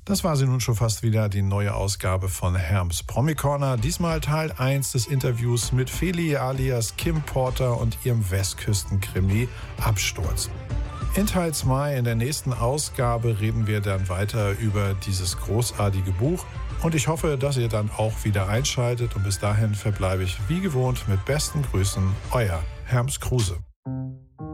Das war sie nun schon fast wieder, die neue Ausgabe von Herms Promi-Corner. Diesmal Teil 1 des Interviews mit Feli alias Kim Porter und ihrem Westküsten-Krimi Absturz. In Teil 2, in der nächsten Ausgabe, reden wir dann weiter über dieses großartige Buch. Und ich hoffe, dass ihr dann auch wieder einschaltet. Und bis dahin verbleibe ich wie gewohnt mit besten Grüßen, euer Herms Kruse.